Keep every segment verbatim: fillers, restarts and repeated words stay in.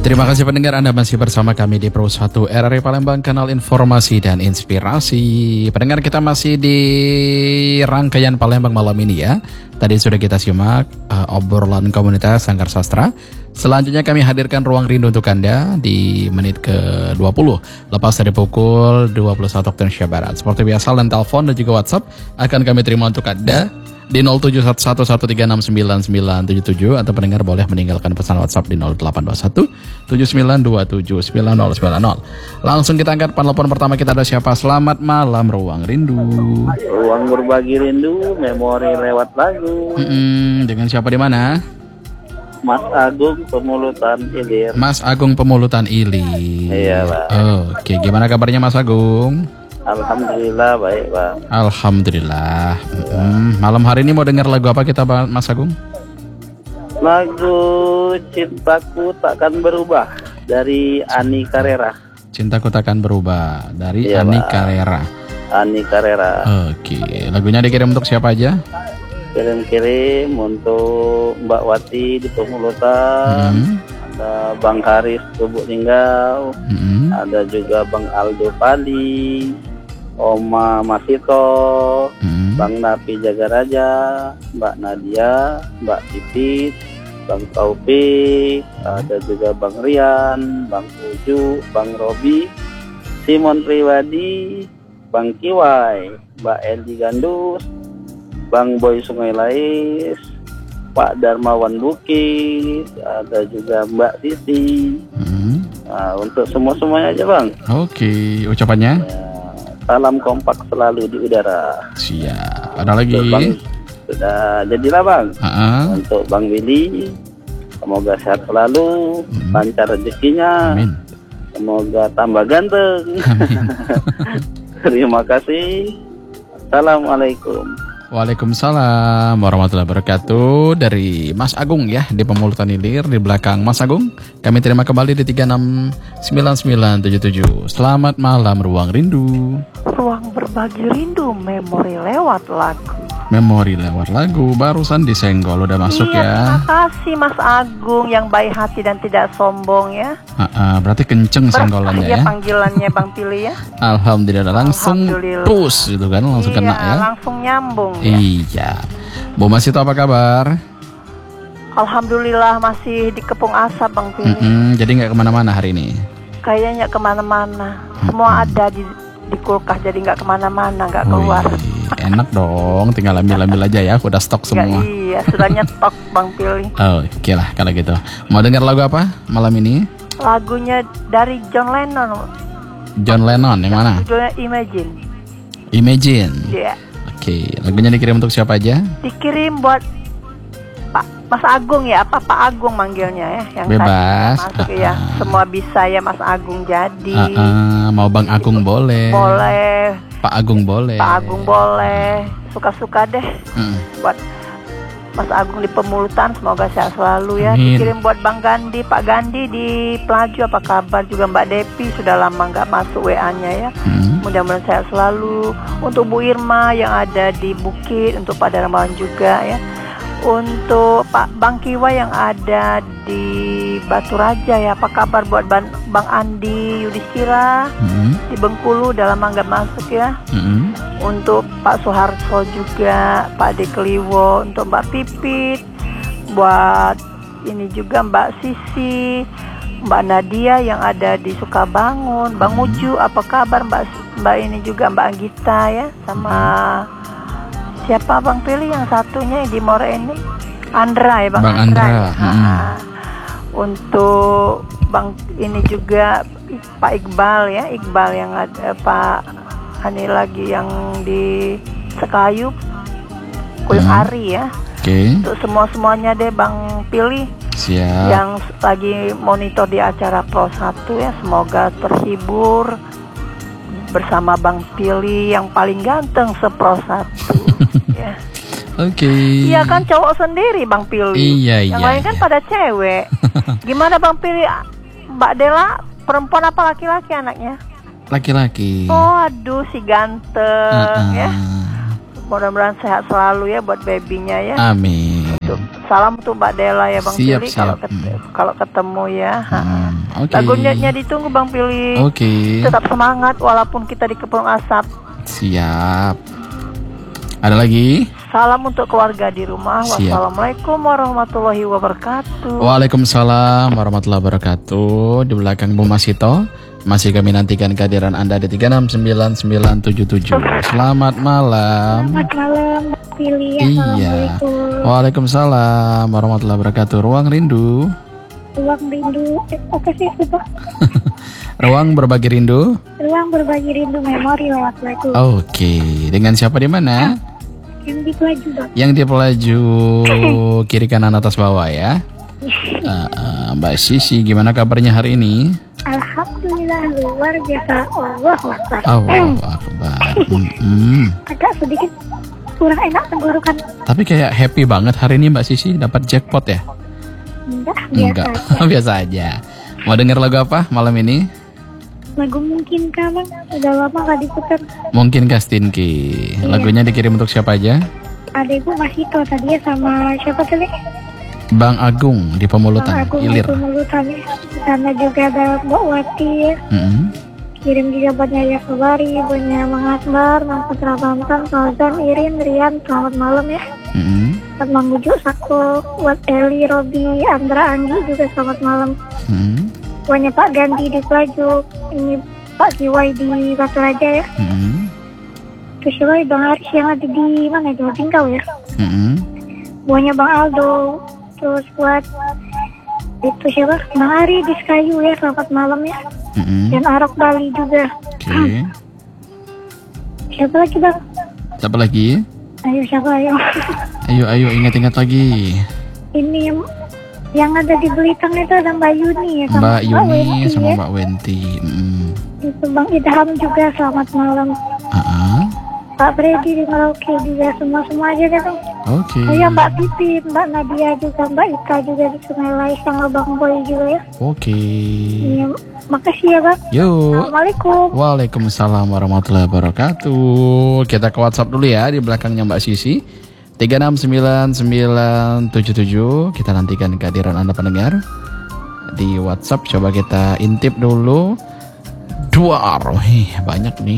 Terima kasih pendengar, Anda masih bersama kami di Pro satu R R I Palembang, kanal informasi dan inspirasi. Pendengar, kita masih di rangkaian Palembang malam ini ya. Tadi sudah kita simak uh, obrolan komunitas Sanggar Sastra. Selanjutnya kami hadirkan ruang rindu untuk Anda di menit ke dua puluh. Lepas dari pukul dua puluh satu waktu Indonesia Barat. Seperti biasa, line telepon dan juga WhatsApp akan kami terima untuk Anda di nol tujuh satu satu satu tiga enam sembilan sembilan tujuh tujuh, atau pendengar boleh meninggalkan pesan WhatsApp di nol delapan dua satu tujuh sembilan dua tujuh sembilan nol sembilan nol. Langsung kita angkat telepon pertama kita, ada siapa? Selamat malam Ruang Rindu. Ruang berbagi rindu, memori lewat lagu. Mm-mm, dengan siapa di mana? Mas Agung Pemulutan Ilir. Mas Agung Pemulutan Ilir. Iya, Pak. Oke, gimana kabarnya Mas Agung? Alhamdulillah baik, Pak. Alhamdulillah. Hmm, malam hari ini mau dengar lagu apa kita, Mas Agung? Lagu Cintaku Takkan Berubah dari Ani Carrera. Cintaku Takkan Berubah dari Iya, Ani Pak. Carrera. Ani Carrera. Oke, lagunya dikirim untuk siapa aja? Kirim-kirim untuk Mbak Wati di Pemulutan. Hmm. Ada Bang Haris Lubuk Linggau. Hmm. Ada juga Bang Aldo Pali, Oma Masito, Hmm. Bang Napi Jagaraja, Mbak Nadia, Mbak Pipit, Bang Taufik, ada juga Bang Rian, Bang Uju, Bang Robi, Simon Priwadi, Bang Kiwai, Mbak Eldi Gandus, Bang Boy Sungai Lais, Pak Darmawan Bukit, ada juga Mbak Sisi. Hmm. Nah, untuk semua-semuanya aja, Bang. Oke, ucapannya? Ya, salam kompak selalu di udara. Siap. Ada lagi? Untuk Bang, sudah jadilah, Bang. Ha-ha. Untuk Bang Willy, semoga sehat selalu, Hmm. lancar rezekinya, Amin. semoga tambah ganteng. Amin. Terima kasih. Assalamualaikum. Waalaikumsalam warahmatullahi wabarakatuh. Dari Mas Agung ya, di Pemulutan Ilir. Di belakang Mas Agung kami terima kembali di tiga enam sembilan sembilan tujuh tujuh. Selamat malam Ruang Rindu. Ruang berbagi rindu, memori lewat lagu. Memori lewat lagu. Barusan disenggol udah masuk iya, ya. Terima kasih Mas Agung yang baik hati dan tidak sombong ya. Ha-ha, berarti kenceng senggolannya Iya, ya. panggilannya Bang Pilih ya. Alhamdulillah, langsung Alhamdulillah. push gitu kan, langsung iya, kena ya. langsung nyambung ya. Iya. Bu Mas itu apa kabar? Alhamdulillah masih dikepung asap Bang Pilih. Mm-mm, jadi nggak kemana-mana hari ini? Kayaknya kemana-mana. Semua ada di di kulkas, jadi nggak kemana-mana, nggak keluar. Wih, enak dong, tinggal ambil-ambil aja ya, udah stok Nggak, semua. iya, sudah nyetok Bang Pilih. Oh, oke lah kalau gitu. Mau dengar lagu apa malam ini? Lagunya dari John Lennon. John Lennon, yang mana? Judulnya Imagine. Imagine. Iya. Oke, lagunya dikirim untuk siapa aja? Dikirim buat Pak Mas Agung ya, apa Pak Agung manggilnya ya, yang Bebas. tadi masuk Ah, ya. ah. Semua bisa ya Mas Agung jadi. Ah, ah, mau Bang Agung boleh. Boleh, Pak Agung boleh. Pak Agung boleh. Suka-suka deh Mm. buat Mas Agung di Pemulutan, semoga sehat selalu ya. Amin. Dikirim buat Bang Gandhi, Pak Gandhi di Pelaju, apa kabar? Juga Mbak Depi, sudah lama nggak masuk W A-nya ya. Mm. Mudah-mudahan sehat selalu. Untuk Bu Irma yang ada di Bukit, untuk Pak Darmawan juga ya. Untuk Pak Bang Kiwa yang ada di Batu Raja ya, apa kabar buat Bang, Bang Andi Yudhistira Mm. di Bengkulu, udah lama nggak masuk ya. Mm. Untuk Pak Soeharto juga, Pak Dekliwo, untuk Mbak Pipit, buat ini juga Mbak Sisi, Mbak Nadia yang ada di Sukabangun, Bang Uju, apa kabar Mbak Mbak ini juga Mbak Anggita ya, sama siapa Bang Pilih yang satunya yang di More ini? Andra ya Bang, Bang Andra. Andra, ya? mm-mm. Ah. Untuk Bang ini juga Pak Iqbal ya, Iqbal yang ada, Pak ini lagi yang di Sekayu, Kuyung Hmm. Ari ya. Oke, Untuk semua-semuanya deh Bang Pilih siap. yang lagi monitor di acara Pro satu ya, semoga terhibur bersama Bang Pilih yang paling ganteng se-Pro satu ya. Oke. Iya kan, cowok sendiri Bang Pilih. Iya, Yang iya, lain kan iya. pada cewek. Gimana Bang Pilih? Mbak Dela perempuan apa laki-laki anaknya? Laki-laki. Oh aduh si ganteng Uh-uh. ya. Mudah-mudahan sehat selalu ya buat babynya ya. Amin. Tuh, salam untuk Mbak Dela ya Bang Siap, Pili. siap. Kalau ket- Hmm. kalau ketemu ya. Hmm, oke. Lagunya ditunggu Bang Pili. Oke. Tetap semangat walaupun kita dikepung asap. Siap. Ada lagi? Salam untuk keluarga di rumah. Siap. Wassalamualaikum warahmatullahi wabarakatuh. Waalaikumsalam warahmatullahi wabarakatuh. Di belakang Bu Masito masih kami nantikan kehadiran Anda di tiga enam sembilan sembilan tujuh tujuh. Selamat malam. Selamat malam, Mbak Pili. Iya. Assalamualaikum. Waalaikumsalam warahmatullahi wabarakatuh. Ruang rindu. Ruang rindu, eh, apa sih itu, Pak? Ruang berbagi rindu. Ruang berbagi rindu memori lewat lagu. Oke, dengan siapa di mana? Yang di Pelaju, Bang. Yang di Pelaju kiri kanan atas bawah ya. Uh, uh, Mbak Sisi, gimana kabarnya hari ini? Alhamdulillah luar biasa. Allah Akbar. Allahu Akbar. Mm-mm. Agak sedikit kurang enak tenggorokan. Tapi kayak happy banget hari ini Mbak Sisi dapat jackpot ya? Enggak, biasa Enggak, aja. biasa aja. Mau denger lagu apa malam ini? Lagu mungkin kah, Bang? Udah lama gak diputar. Mungkin Kastinki. Lagunya dikirim untuk siapa aja? Adekku masih tahu tadi ya sama siapa tadi? Bang Agung di Pemulutan, Aku Ilir. Pemulutan ya. Sana juga ada Mbak Wati ya. Mm-mm. Kirim juga buat Yaya Sobari, buatnya Mang Akbar, Mang Putra Bantan, Fauzan, Irin, Rian, selamat malam ya. Mm-mm. Buat Mang Uju, Sako, buat Eli, Robi, Andra, Anggi juga selamat malam. Mm-mm. Buatnya Pak Gandhi di Pelaju, ini Pak Jiwai di Batu Raja ya. Mm-mm. Terus siapa Bang Aris yang ada di mana, Jawa Tingkau ya. Mm-mm. Buatnya Bang Aldo, terus buat itu siapa, Bang Ari di Sekayu ya, selamat malam ya. Mm-mm. Dan Arok Bali juga. Oke. Siapa lagi Bang? Siapa lagi? Ayo siapa ayo. Ayo, ayo ingat-ingat lagi. Ini yang, yang ada di Belitung itu ada Mbak Yuni ya, sama Mbak Yuni Wenti sama ya. Mbak Wenti. Mm. Itu Bang Idham juga selamat malam. Uh-uh. Pak Freddy di Merauke juga, semua-semua aja deh Bang. Oke. Oh ya Mbak Pipi, Mbak Nadia juga, Mbak Ika juga di Sungai Lai sama Bang Boy juga ya. Oke. Iya, makasih ya Bang. Yuk. Assalamualaikum. Waalaikumsalam warahmatullahi wabarakatuh. Kita ke WhatsApp dulu ya di belakangnya Mbak Sisi. tiga enam sembilan sembilan tujuh tujuh. Kita nantikan kehadiran Anda pendengar di WhatsApp. Coba kita intip dulu. Dua, wih, banyak nih.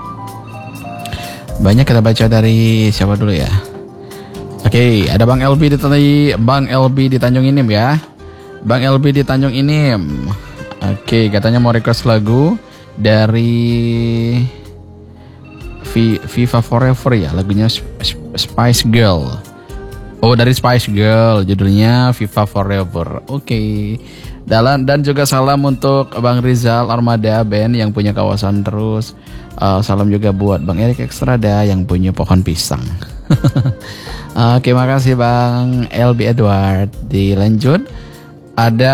Banyak, kita baca dari siapa dulu ya. Oke, ada Bang L B di Bang L B di Tanjung Inim ya. Bang L B di Tanjung Inim. Oke, katanya mau request lagu dari V- Viva Forever ya, lagunya Sp- Spice Girl. Oh, dari Spice Girl, judulnya Viva Forever. Oke. Dan, dan juga salam untuk Bang Rizal Armada Band yang punya kawasan terus. Uh, salam juga buat Bang Erik Ekstrada yang punya pohon pisang. Oke, makasih Bang L B Edward. Dilanjut ada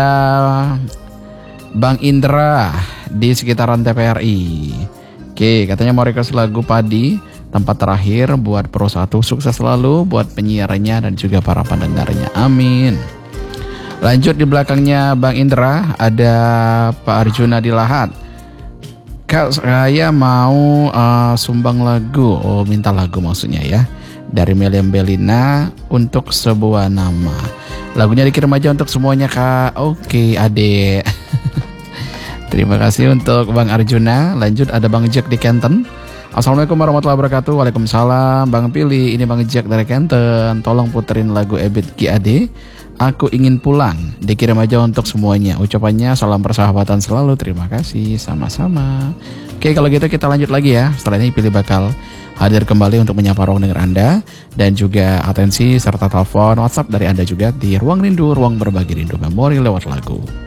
Bang Indra di sekitaran T P R I. Oke, katanya mau request lagu Padi, tempat terakhir buat Pro satu. Sukses selalu buat penyiarannya dan juga para pendengarnya. Amin. Lanjut di belakangnya Bang Indra ada Pak Arjuna di Lahat. Kak, saya mau uh, sumbang lagu. Oh, minta lagu maksudnya ya. Dari Meliam Belina untuk sebuah nama. Lagunya dikirim aja untuk semuanya Kak. Oke, Adek. Terima kasih untuk Bang Arjuna. Lanjut ada Bang Jack di Kenten. Assalamualaikum warahmatullahi wabarakatuh. Waalaikumsalam. Bang Pili, ini Bang Jack dari Kenten. Tolong puterin lagu Ebit Ki Ade, Aku Ingin Pulang. Dikirim aja untuk semuanya. Ucapannya salam persahabatan selalu. Terima kasih, sama-sama. Oke, kalau gitu kita lanjut lagi ya. Setelah ini Pilih bakal hadir kembali untuk menyapa ruang dengar Anda. Dan juga atensi serta telepon WhatsApp dari Anda juga di Ruang Rindu, Ruang Berbagi Rindu Memori lewat lagu.